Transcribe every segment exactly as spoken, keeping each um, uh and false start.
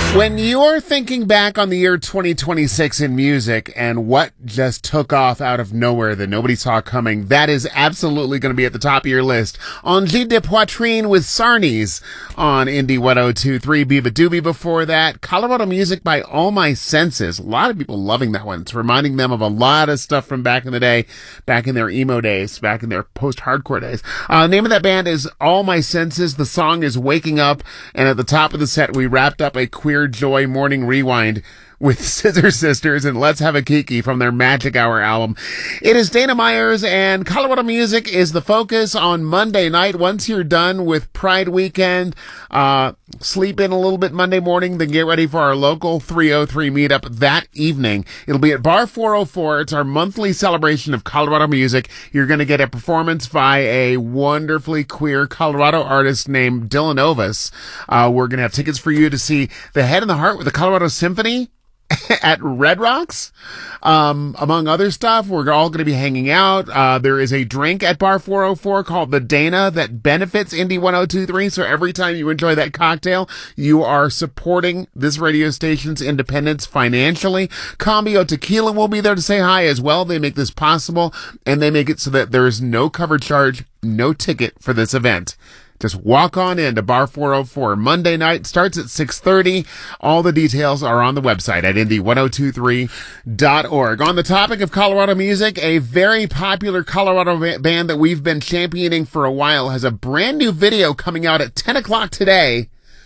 When you're thinking back on the year twenty twenty-six in music and what just took off out of nowhere that nobody saw coming, that is absolutely going to be at the top of your list. Angers de Poitrine with Sarnies on Indie one oh two point three. Biba Doobie before that. Colorado Music by All My Senses. A lot of people loving that one. It's reminding them of a lot of stuff from back in the day, back in their emo days, back in their post-hardcore days. Uh, name of that band is All My Senses. The song is Waking Up. And at the top of the set, we wrapped up a Queer Joy Morning Rewind with Scissor Sisters and Let's Have a Kiki from their Magic Hour album. It is Dana Myers, and Colorado Music is the focus on Monday night. Once you're done with Pride Weekend, uh, sleep in a little bit Monday morning, then get ready for our local three oh three meetup that evening. It'll be at Bar four oh four. It's our monthly celebration of Colorado music. You're going to get a performance by a wonderfully queer Colorado artist named Dylan Ovis. Uh, we're going to have tickets for you to see The Head and the Heart with the Colorado Symphony at Red Rocks, um, among other stuff. We're all going to be hanging out. Uh, there is a drink at Bar four oh four called the Dana that benefits Indie one oh two point three. So every time you enjoy that cocktail, you are supporting this radio station's independence financially. Cambio Tequila will be there to say hi as well. They make this possible, and they make it so that there is no cover charge, no ticket for this event. Just walk on in to Bar four oh four. Monday night starts at six thirty. All the details are on the website at indie one oh two three dot org. On the topic of Colorado music, a very popular Colorado band that we've been championing for a while has a brand new video coming out at ten o'clock today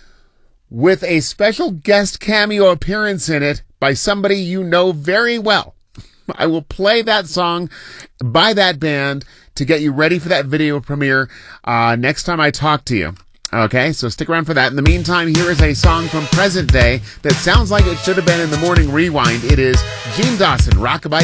with a special guest cameo appearance in it by somebody you know very well. I will play that song by that band to get you ready for that video premiere uh, next time I talk to you. Okay, so stick around for that. In the meantime, here is a song from present day that sounds like it should have been in the morning rewind. It is Gene Dawson, Rockabye